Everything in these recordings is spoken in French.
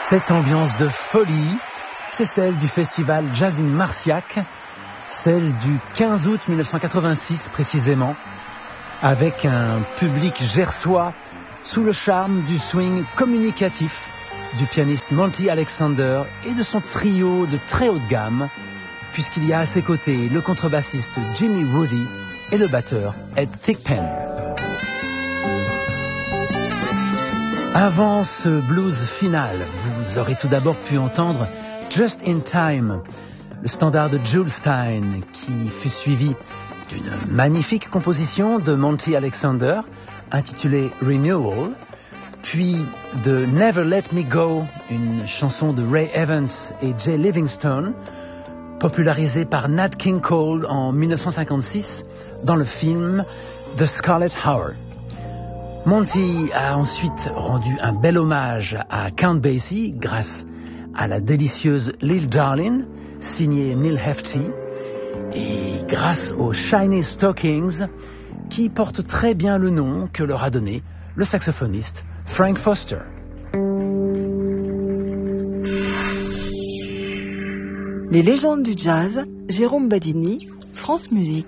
Cette ambiance de folie, c'est celle du festival Jazz in Marciac, celle du 15 août 1986 précisément, avec un public gersois sous le charme du swing communicatif du pianiste Monty Alexander et de son trio de très haut de gamme, puisqu'il y a à ses côtés le contrebassiste Jimmy Woody et le batteur Ed Thigpen. Avant ce blues final, vous aurez tout d'abord pu entendre Just in Time, le standard de Jules Stein, qui fut suivi d'une magnifique composition de Monty Alexander, intitulée Renewal, puis de Never Let Me Go, une chanson de Ray Evans et Jay Livingstone, popularisée par Nat King Cole en 1956 dans le film The Scarlet Hour. Monty a ensuite rendu un bel hommage à Count Basie grâce à la délicieuse Lil Darlin', signée Neil Hefti, et grâce aux Shiny Stockings, qui portent très bien le nom que leur a donné le saxophoniste Frank Foster. Les légendes du jazz, Jérôme Badini, France Musique.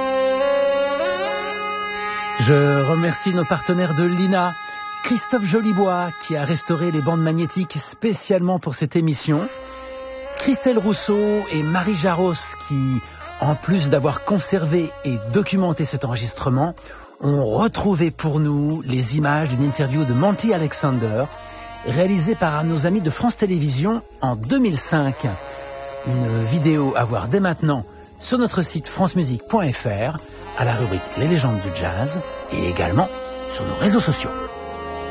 Je remercie nos partenaires de l'INA, Christophe Jolibois qui a restauré les bandes magnétiques spécialement pour cette émission, Christelle Rousseau et Marie Jaros qui, en plus d'avoir conservé et documenté cet enregistrement, ont retrouvé pour nous les images d'une interview de Monty Alexander réalisée par nos amis de France Télévisions en 2005. Une vidéo à voir dès maintenant sur notre site francemusique.fr à la rubrique Les légendes du jazz et également sur nos réseaux sociaux.